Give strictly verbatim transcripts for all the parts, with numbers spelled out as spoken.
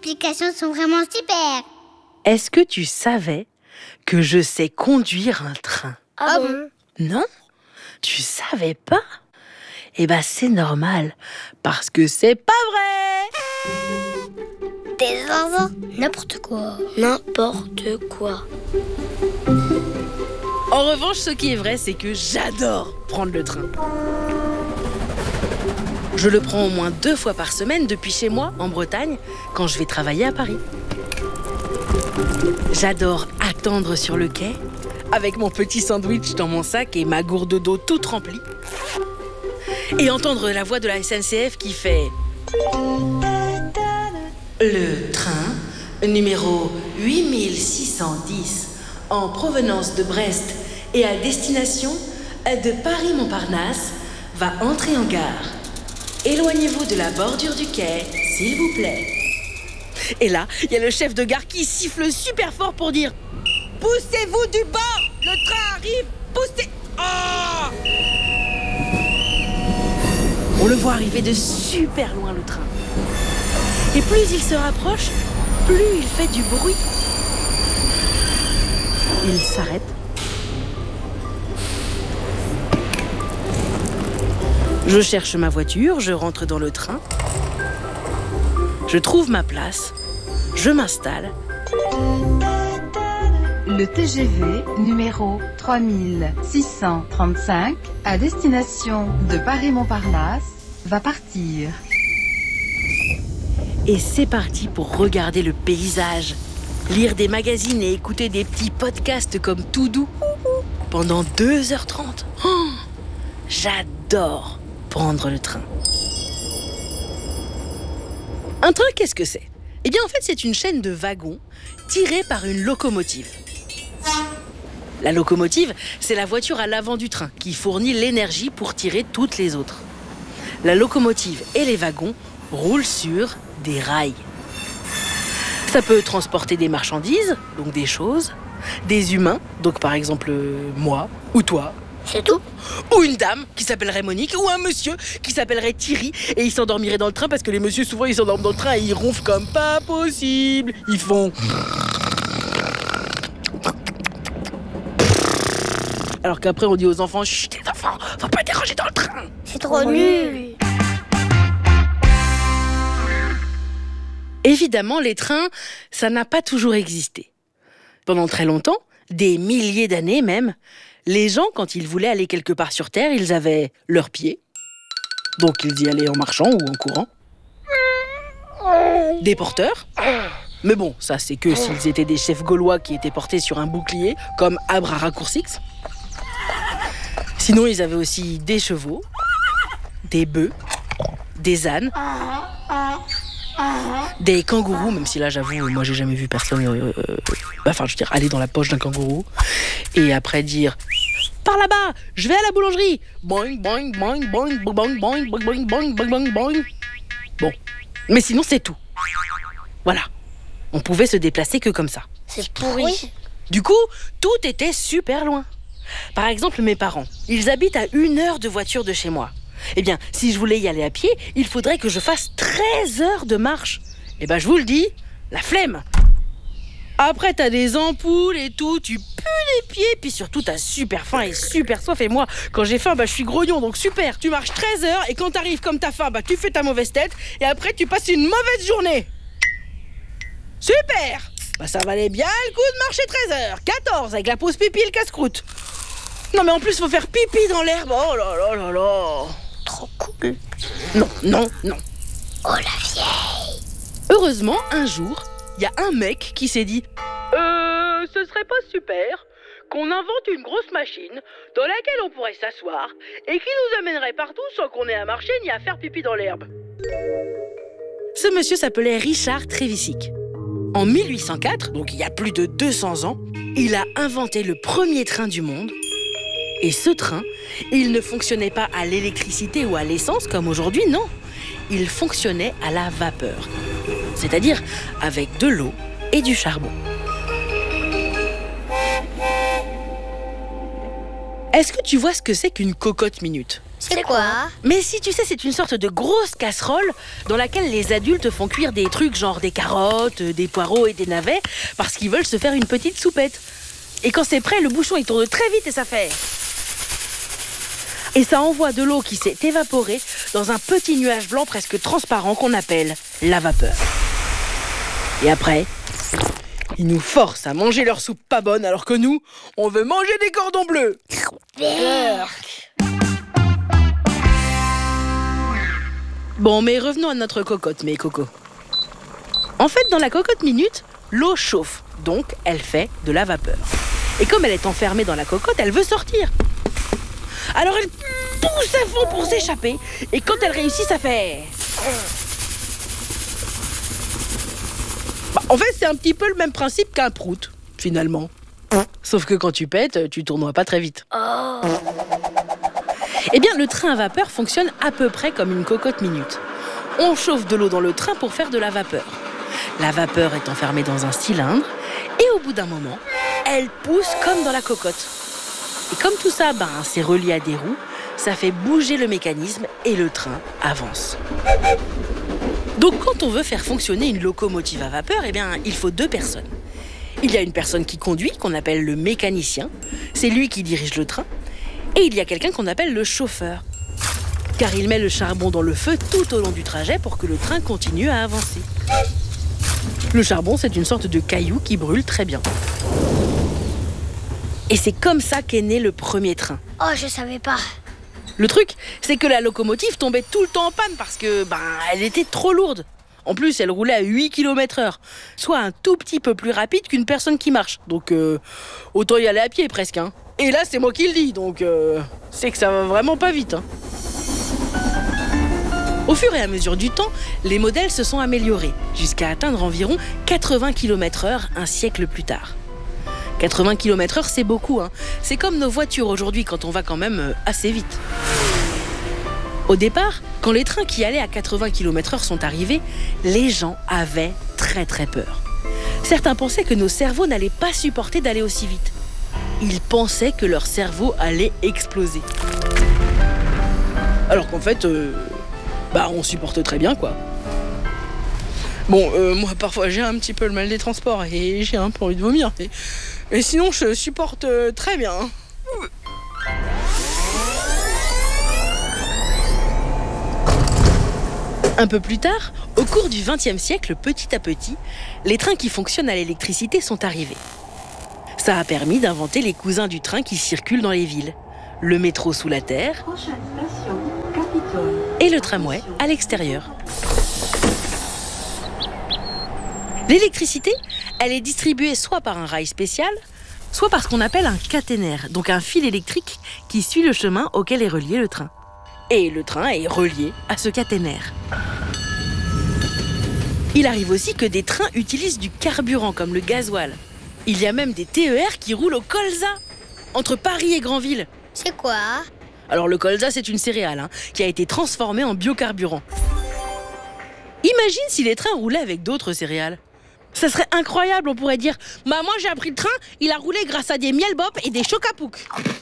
explications sont vraiment super. Est-ce que tu savais que je sais conduire un train? Ah bon? Non? Tu savais pas? Eh ben c'est normal, parce que c'est pas vrai! Des zinzins, n'importe quoi. N'importe quoi. En revanche, ce qui est vrai, c'est que j'adore prendre le train. Je le prends au moins deux fois par semaine depuis chez moi, en Bretagne, quand je vais travailler à Paris. J'adore attendre sur le quai, avec mon petit sandwich dans mon sac et ma gourde d'eau toute remplie. Et entendre la voix de la S N C F qui fait... Le train numéro huit mille six cent dix en provenance de Brest et à destination de Paris-Montparnasse va entrer en gare. Éloignez-vous de la bordure du quai, s'il vous plaît. Et là, il y a le chef de gare qui siffle super fort pour dire « Poussez-vous du bas, le train arrive, poussez... Oh !» On le voit arriver de super loin, le train. Et plus il se rapproche, plus il fait du bruit. Il s'arrête. Je cherche ma voiture, je rentre dans le train. Je trouve ma place. Je m'installe. Le T G V numéro trois mille six cent trente-cinq à destination de Paris-Montparnasse va partir. Et c'est parti pour regarder le paysage, lire des magazines et écouter des petits podcasts comme Tout Doux pendant deux heures trente. Oh, j'adore prendre le train. Un train, qu'est-ce que c'est? Eh bien, en fait, c'est une chaîne de wagons tirée par une locomotive. La locomotive, c'est la voiture à l'avant du train qui fournit l'énergie pour tirer toutes les autres. La locomotive et les wagons roulent sur des rails. Ça peut transporter des marchandises, donc des choses, des humains, donc par exemple euh, moi ou toi. C'est tout? Ou une dame qui s'appellerait Monique, ou un monsieur qui s'appellerait Thierry, et ils s'endormiraient dans le train parce que les messieurs souvent ils s'endorment dans le train et ils ronflent comme pas possible. Ils font... Alors qu'après on dit aux enfants, chut les enfants, faut pas déranger dans le train. C'est trop nul. Évidemment, les trains, ça n'a pas toujours existé. Pendant très longtemps, des milliers d'années même, les gens, quand ils voulaient aller quelque part sur Terre, ils avaient leurs pieds. Donc ils y allaient en marchant ou en courant. Des porteurs. Mais bon, ça c'est que s'ils étaient des chefs gaulois qui étaient portés sur un bouclier, comme Abraracoursix. Sinon, ils avaient aussi des chevaux, des bœufs, des ânes, des kangourous, même si là j'avoue, moi j'ai jamais vu personne, euh, euh, enfin je veux dire, aller dans la poche d'un kangourou et après dire par là-bas, je vais à la boulangerie. Boing, boing, boing, boing, boing, boing, boing, boing, boing, boing, boing. Bon, mais sinon c'est tout. Voilà, on pouvait se déplacer que comme ça. C'est pourri. Du coup, tout était super loin. Par exemple, mes parents, ils habitent à une heure de voiture de chez moi. Eh bien, si je voulais y aller à pied, il faudrait que je fasse treize heures de marche. Eh ben, je vous le dis, la flemme. Après, t'as des ampoules et tout, tu pues les pieds, puis surtout, t'as super faim et super soif. Et moi, quand j'ai faim, bah, je suis grognon, donc super. Tu marches treize heures et quand t'arrives comme t'as faim, bah, tu fais ta mauvaise tête et après, tu passes une mauvaise journée. Super. Bah, ça valait bien le coup de marcher treize heures. quatorze avec la pause pipi et le casse-croûte. Non, mais en plus, faut faire pipi dans l'herbe. Oh là là là là. Trop cool. Non, non, non. Oh la vieille. Heureusement, un jour, il y a un mec qui s'est dit « Euh, ce serait pas super qu'on invente une grosse machine dans laquelle on pourrait s'asseoir et qui nous amènerait partout sans qu'on ait à marcher ni à faire pipi dans l'herbe. » Ce monsieur s'appelait Richard Trevisick. En mille huit cent quatre, donc il y a plus de deux cents ans, il a inventé le premier train du monde. Et ce train, il ne fonctionnait pas à l'électricité ou à l'essence comme aujourd'hui, non. Il fonctionnait à la vapeur, c'est-à-dire avec de l'eau et du charbon. Est-ce que tu vois ce que c'est qu'une cocotte minute ? C'est quoi? Mais si, tu sais, c'est une sorte de grosse casserole dans laquelle les adultes font cuire des trucs genre des carottes, des poireaux et des navets parce qu'ils veulent se faire une petite soupette. Et quand c'est prêt, le bouchon il tourne très vite et ça fait... Et ça envoie de l'eau qui s'est évaporée dans un petit nuage blanc presque transparent qu'on appelle la vapeur. Et après, ils nous forcent à manger leur soupe pas bonne alors que nous, on veut manger des cordons bleus. Bon, mais revenons à notre cocotte, mes cocos. En fait, dans la cocotte minute, l'eau chauffe, donc elle fait de la vapeur. Et comme elle est enfermée dans la cocotte, elle veut sortir. Alors elle pousse à fond pour s'échapper, et quand elle réussit, ça fait... Bah, en fait, c'est un petit peu le même principe qu'un prout, finalement. Sauf que quand tu pètes, tu tournoies pas très vite. Oh. Eh bien, le train à vapeur fonctionne à peu près comme une cocotte minute. On chauffe de l'eau dans le train pour faire de la vapeur. La vapeur est enfermée dans un cylindre, et au bout d'un moment, elle pousse comme dans la cocotte. Et comme tout ça, ben, c'est relié à des roues, ça fait bouger le mécanisme et le train avance. Donc quand on veut faire fonctionner une locomotive à vapeur, eh bien, il faut deux personnes. Il y a une personne qui conduit, qu'on appelle le mécanicien, c'est lui qui dirige le train, et il y a quelqu'un qu'on appelle le chauffeur, car il met le charbon dans le feu tout au long du trajet pour que le train continue à avancer. Le charbon, c'est une sorte de caillou qui brûle très bien. Et c'est comme ça qu'est né le premier train. Oh, je savais pas. Le truc, c'est que la locomotive tombait tout le temps en panne parce que, ben, elle était trop lourde. En plus, elle roulait à huit kilomètres heure, soit un tout petit peu plus rapide qu'une personne qui marche. Donc, euh, autant y aller à pied presque, hein. Et là, c'est moi qui le dis, donc euh, c'est que ça va vraiment pas vite, hein. Au fur et à mesure du temps, les modèles se sont améliorés, jusqu'à atteindre environ quatre-vingts kilomètres heure un siècle plus tard. quatre-vingts kilomètres heure, c'est beaucoup, hein. C'est comme nos voitures aujourd'hui quand on va quand même assez vite. Au départ, quand les trains qui allaient à quatre-vingts kilomètres heure sont arrivés, les gens avaient très très peur. Certains pensaient que nos cerveaux n'allaient pas supporter d'aller aussi vite. Ils pensaient que leur cerveau allait exploser. Alors qu'en fait, euh, bah on supporte très bien, quoi. Bon, euh, moi parfois j'ai un petit peu le mal des transports et j'ai un peu envie de vomir. Et, et sinon, je supporte euh, très bien. Un peu plus tard, au cours du vingtième siècle, petit à petit, les trains qui fonctionnent à l'électricité sont arrivés. Ça a permis d'inventer les cousins du train qui circulent dans les villes. Le métro sous la terre et le tramway à l'extérieur. L'électricité, elle est distribuée soit par un rail spécial, soit par ce qu'on appelle un caténaire, donc un fil électrique qui suit le chemin auquel est relié le train. Et le train est relié à ce caténaire. Il arrive aussi que des trains utilisent du carburant comme le gasoil. Il y a même des T E R qui roulent au colza, entre Paris et Granville. C'est quoi? Alors le colza, c'est une céréale hein, qui a été transformée en biocarburant. Imagine si les trains roulaient avec d'autres céréales. Ça serait incroyable, on pourrait dire « Bah moi j'ai appris le train, il a roulé grâce à des miel bop et des choc-à-pouc. »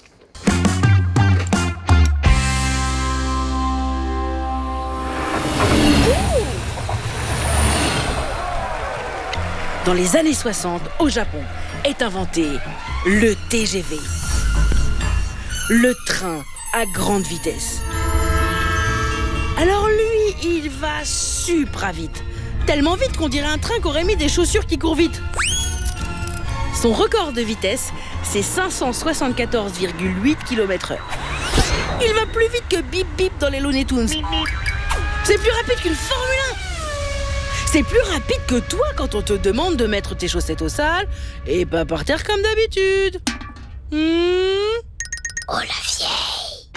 Dans les années soixante, au Japon, est inventé le T G V. Le train à grande vitesse. Alors lui, il va super vite. Tellement vite qu'on dirait un train qui aurait mis des chaussures qui courent vite. Son record de vitesse, c'est cinq cent soixante-quatorze virgule huit kilomètres heure. Il va plus vite que Bip Bip dans les Looney Tunes. C'est plus rapide qu'une Formule un. C'est plus rapide que toi quand on te demande de mettre tes chaussettes au sale et pas par terre comme d'habitude. Hmm Oh la vieille.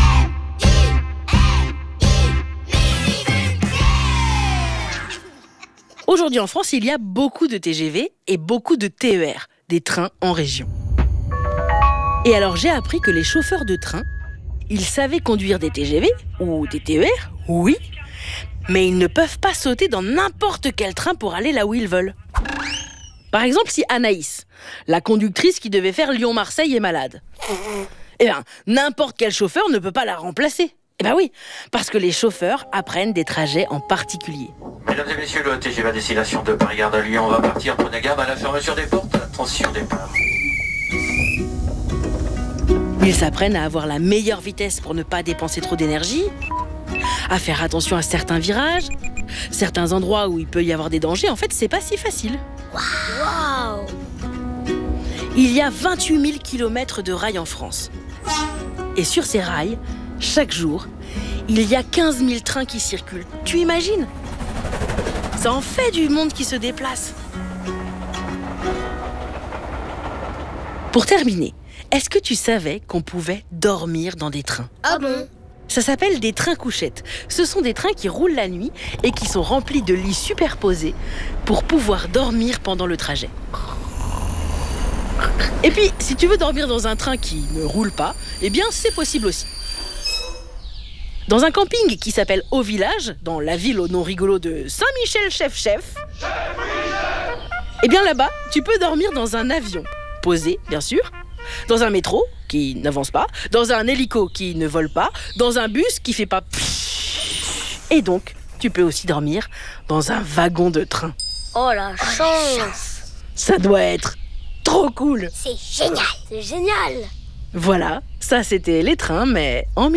Aujourd'hui en France, il y a beaucoup de T G V et beaucoup de T E R, des trains en région. Et alors j'ai appris que les chauffeurs de train, ils savaient conduire des T G V ou des T E R, oui, mais ils ne peuvent pas sauter dans n'importe quel train pour aller là où ils veulent. Par exemple, si Anaïs, la conductrice qui devait faire Lyon-Marseille, est malade, eh bien, n'importe quel chauffeur ne peut pas la remplacer. Eh ben oui, parce que les chauffeurs apprennent des trajets en particulier. Mesdames et messieurs, le T G V à destination de Paris-Gare de Lyon va partir. Prenez garde à la fermeture des portes. Attention départ. Ils apprennent à avoir la meilleure vitesse pour ne pas dépenser trop d'énergie, à faire attention à certains virages, certains endroits où il peut y avoir des dangers. En fait, c'est pas si facile. Waouh! Il y a vingt-huit mille kilomètres de rails en France. Et sur ces rails, chaque jour, il y a quinze mille trains qui circulent. Tu imagines? Ça en fait du monde qui se déplace. Pour terminer, est-ce que tu savais qu'on pouvait dormir dans des trains? Ah bon? Ça s'appelle des trains couchettes. Ce sont des trains qui roulent la nuit et qui sont remplis de lits superposés pour pouvoir dormir pendant le trajet. Et puis, si tu veux dormir dans un train qui ne roule pas, eh bien, c'est possible aussi. Dans un camping qui s'appelle Au Village, dans la ville au nom rigolo de Saint-Michel-Chef-Chef, eh bien là-bas, tu peux dormir dans un avion, posé, bien sûr, dans un métro qui n'avance pas, dans un hélico qui ne vole pas, dans un bus qui fait pas... Et donc, tu peux aussi dormir dans un wagon de train. Oh la chance! Ça doit être trop cool. C'est génial. C'est génial! Voilà, ça c'était les trains, mais en